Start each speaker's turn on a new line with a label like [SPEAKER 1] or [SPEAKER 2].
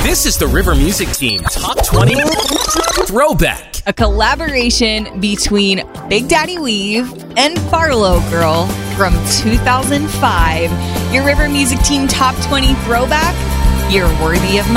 [SPEAKER 1] This is the River Music Team Top 20 Throwback.
[SPEAKER 2] A collaboration between Big Daddy Weave and Barlow Girl from 2005. Your River Music Team Top 20 Throwback. You're worthy of my